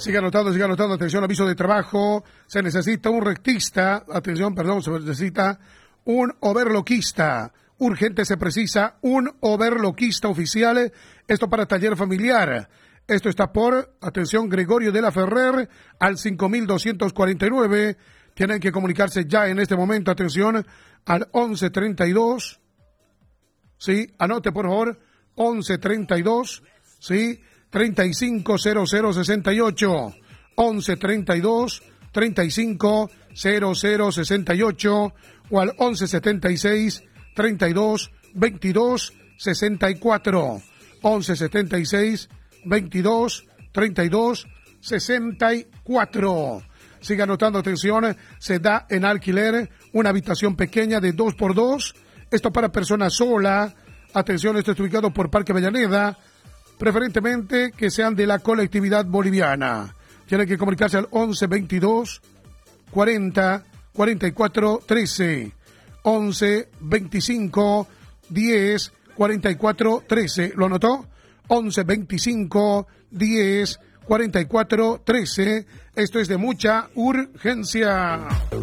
Siga anotando, atención, aviso de trabajo, se necesita un rectista, se necesita un overloquista, urgente se precisa un overloquista oficial, esto para taller familiar, esto está por, atención, Gregorio de la Ferrer, al 5249, tienen que comunicarse ya en este momento, atención, al 1132, sí, anote por favor, 1132, sí, 350068, 1132 350068 o al 1176 32 22 64, 1176 22 32 64. Siga anotando, atención, se da en alquiler una habitación pequeña de 2x2, esto para personas sola, atención, esto está ubicado por Parque Avellaneda, preferentemente que sean de la colectividad boliviana. Tienen que comunicarse al 11 22 40 44 13, 11 25 10 44 13. ¿Lo anotó? 11 25 10 44 13. Esto es de mucha urgencia.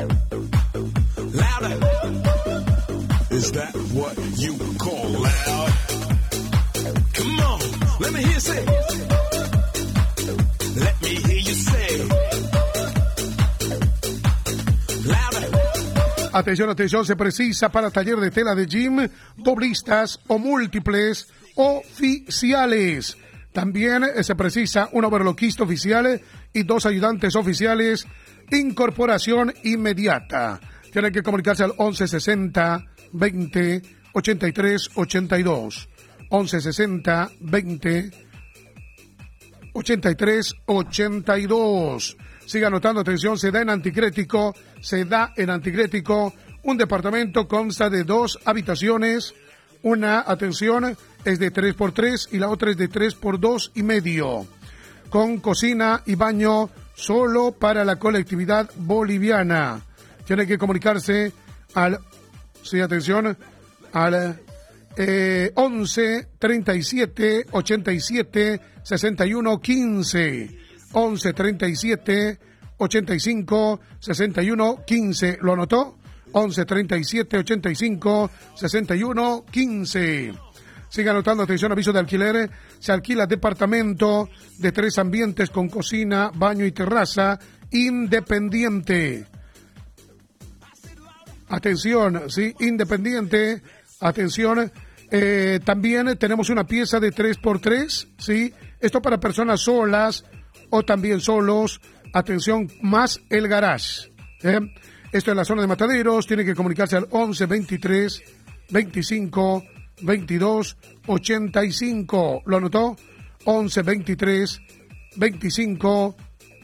Is that what you call loud? Come on, let me hear you say. Let me hear you say. Louder. Atención, se precisa para taller de tela de gym, doblistas o múltiples oficiales. También se precisa un overloquista oficial y 2 ayudantes oficiales. Incorporación inmediata. Tienen que comunicarse al 1160 20 83 82. 1160 20 83 82. Siga anotando, atención, se da en Anticrético. Un departamento consta de 2 habitaciones. Una, atención, es de 3x3 y la otra es de 3x2,5. Con cocina y baño solo para la colectividad boliviana. Tiene que comunicarse al, sí, atención, al 11 37 87 61 15, 11 37 85 61 15. ¿Lo anotó? 11 37 85 61 15. Siga anotando, atención, aviso de alquiler. Se alquila departamento de 3 ambientes con cocina, baño y terraza independiente. Atención, sí, independiente. Atención, también tenemos una pieza de 3x3, ¿sí? Esto para personas solas o también solos. Atención, más el garage. Esto en la zona de Mataderos. Tiene que comunicarse al 11 23 25 22 85. ¿Lo anotó? 11 23 25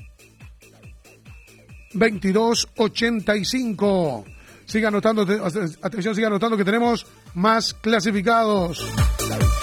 22 85. Siga anotando, atención, siga anotando que tenemos más clasificados.